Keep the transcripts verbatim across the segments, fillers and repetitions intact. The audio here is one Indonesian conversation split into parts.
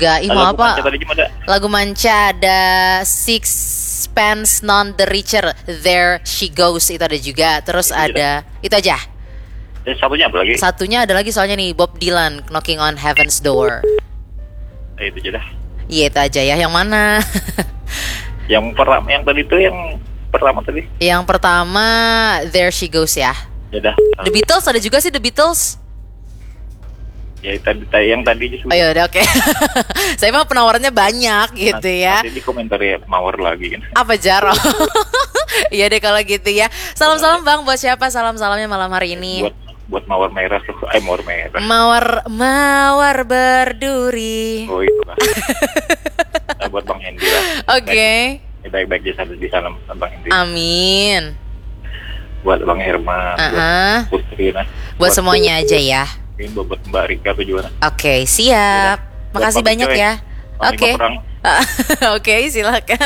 juga. Ih mau Lagu apa? Manca tadi cuma ada. Lagu Manca ada Sixpence None the Richer, There She Goes itu ada juga. Terus Itu ada itu aja. Eh, satunya apa lagi? Satunya ada lagi soalnya nih Bob Dylan Knocking on Heaven's Door. Eh, itu aja dah. Iya itu aja ya. Yang mana? Yang pertama, yang tadi itu yang pertama tadi. Yang pertama There She Goes ya. Ya dah. The Beatles ada juga sih The Beatles. Ya tadi tadi- yang tadi Oh ya udah oke. Saya mah penawarannya banyak gitu nanti, ya. nanti di komentar ya mawar lagi kan. Apa Jaro? Iya deh kalau gitu ya. Salam-salam Bang buat siapa? Salam-salamnya malam hari ini. Buat buat mawar merah tuh. Eh mawar merah. Mawar mawar berduri. Oh itu kan. Nah, buat Bang Hendy lah. Oke. Baik- Baik-baik di sana di sana Bang Hendy. Amin. Buat Bang Herman, Uh-uh. buat Putri nah. Buat semuanya aja ya. Ini buat Mbak Rika tujuan. Oke, siap. Buat Makasih Bang banyak Coy. ya. Bang Oke. Lima Perang. Oke, silakan.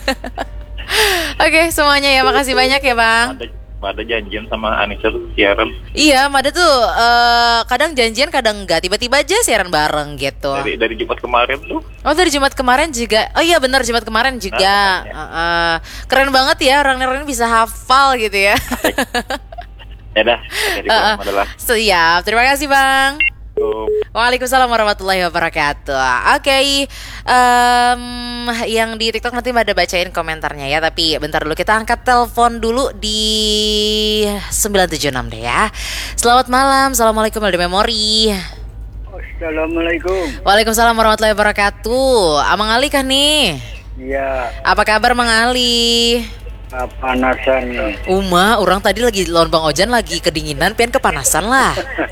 Oke, semuanya ya. Makasih banyak ya, Bang. Ada ada janjian sama Anissa tuh siaran Iya, Mada tuh eh, kadang janjian, kadang enggak. Tiba-tiba aja siaran bareng gitu. dari dari Jumat kemarin tuh. Oh, dari Jumat kemarin juga. Oh iya benar, Jumat kemarin juga. Nah, Eh, eh, keren banget ya orang-orang ini bisa hafal gitu ya. Ya dah, jadi Uh-uh. adalah Siap. Terima kasih, Bang. tuh. Waalaikumsalam warahmatullahi wabarakatuh. Oke, em, yang di TikTok nanti ada bacain komentarnya ya. Tapi bentar dulu kita angkat telepon dulu di sembilan tujuh enam deh ya. Selamat malam, assalamualaikum L D Memori. Assalamualaikum. Waalaikumsalam warahmatullahi wabarakatuh. Amang Ali kah nih? Iya, Apa kabar Mang Ali? kepanasan. Uma, orang tadi lagi lawan Bang Ojan lagi kedinginan, pengen kepanasan lah.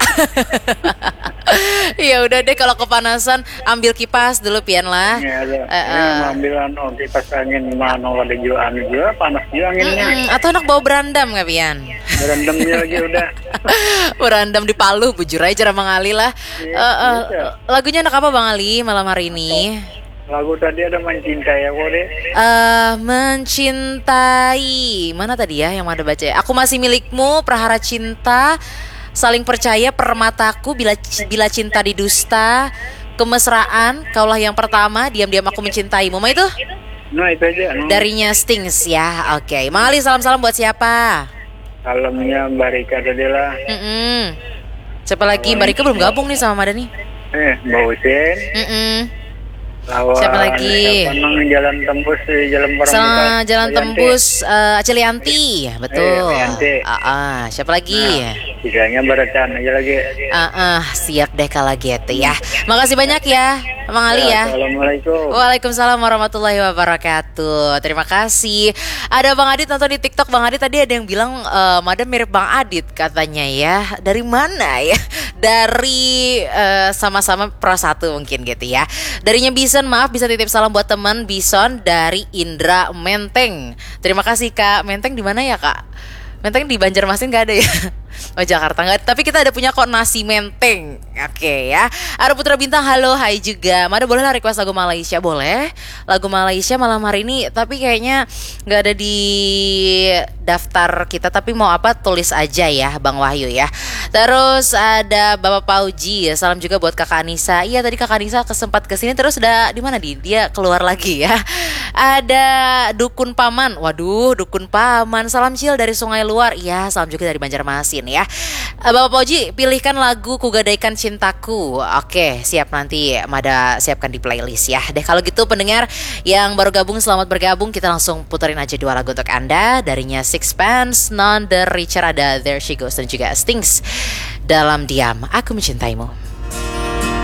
Ya udah deh kalau kepanasan ambil kipas dulu pian lah. Ya, ada. Eh, Ya, eh. ngambilan oh, kipas angin mana ada juga anu juga panas juga anginnya. Mm-mm, atau anak bawa berandam nggak pian? Berendamnya lagi udah. Berandam di Palu, bujur aja Bang Ali lah. Iya, Eh, eh, bisa. lagunya anak apa Bang Ali malam hari ini? Lagu tadi ada mencintai aku deh. Eh mencintai mana tadi ya yang ada baca ya? Aku masih milikmu, prahara cinta, saling percaya, permataku, bila bila cinta didusta, kemesraan, kaulah yang pertama, diam-diam aku mencintaimu. Ma itu Nah itu aja. Anu. darinya Stings ya. Oke, Mang Ali salam-salam buat siapa? Salamnya Mbak Rika tadi lah. Mm-mm. Siapa lagi? Mbak Rika belum gabung nih sama Madani. Eh, Mbak Husin. Mm-mm. Lawan Siapa lagi? Siapa nang jalan tembus di jalan Sama Pramuka. Jalan Yanti. Tembus uh, Cilianti, betul. Eh, Yanti. Ah, ah. Siapa lagi? Sisanya Baracan aja lagi. Ah, ah, siap deh kalau gitu ya. Makasih banyak ya, Mang Ali ya. Assalamualaikum. Waalaikumsalam warahmatullahi wabarakatuh. Terima kasih. Ada Bang Adit nonton di TikTok. Bang Adit tadi ada yang bilang eh, Madam mirip Bang Adit katanya ya. Dari mana ya? Dari eh, sama-sama Pro satu mungkin gitu ya. Darinya Bison, maaf bisa titip salam buat teman Bison dari Indra Menteng. Terima kasih Kak. Menteng di mana ya Kak? Menteng di Banjarmasin gak ada ya? Oh Jakarta nggak, tapi kita ada punya kok nasi menteng. Oke ya. Ada Putra Bintang, halo, hai juga. Mada boleh lah request lagu Malaysia, boleh. Lagu Malaysia malam hari ini, tapi kayaknya nggak ada di daftar kita. Tapi mau apa tulis aja ya, Bang Wahyu ya. Terus ada Bapak Pauji, salam juga buat Kakak Anissa. Iya tadi Kakak Anissa kesempat kesini, terus udah di mana di? Dia keluar lagi ya. Ada Dukun Paman, waduh Dukun Paman, salam chill dari Sungai Luar. Iya salam juga dari Banjarmasin ya. Bapak Pauji, pilihkan lagu Kugadaikan Cintaku. Oke, siap nanti Mada siapkan di playlist ya. Deh kalau gitu pendengar yang baru gabung, selamat bergabung. Kita langsung puterin aja dua lagu untuk Anda. Darinya Sixpence None the Richer, ada There She Goes, dan juga Stings Dalam Diam Aku Mencintaimu.